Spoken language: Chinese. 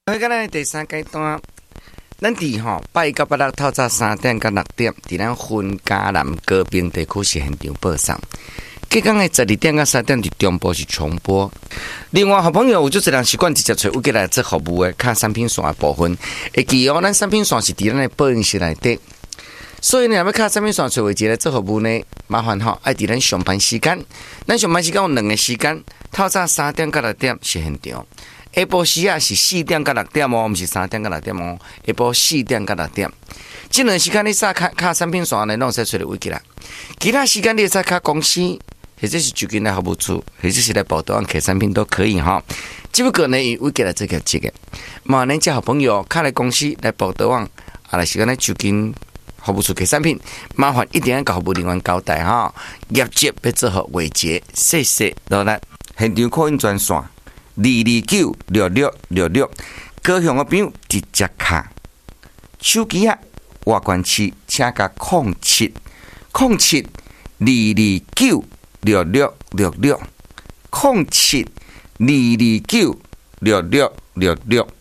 咱的第三阶段，咱伫8月到8日透早3点到6点，伫咱分嘉南高屏地区是现场播送。隔天的12点到3点，伫中部是重播。另外，好朋友有就是人习惯直接找有过来做服务的，卡产品线的部分，会记咱产品线是伫咱的播音室内底。所以呢，要卡产品线找位置来做服务呢，麻烦爱伫咱上班时间。咱上班时间有2个时间，透早3点到6点是现场。下晡时是4点到6点哦，不是3点到6点哦。下晡4点到6点，这2时间你卡产品线呢，拢使找到位置啦。其他时间你使卡公司，或者是就近来服务处，或者是来报道客产品都可以哈。只不过呢，以位置来做个这个，麻烦这好朋友卡来公司来报道来时间来就近服务处客产品，麻烦一定要甲服务人员交代哈。业绩要做好维持，谢谢。落来现场扩音专线。2296666，高雄的朋友直接卡手机外观器，请加07022966660722296666。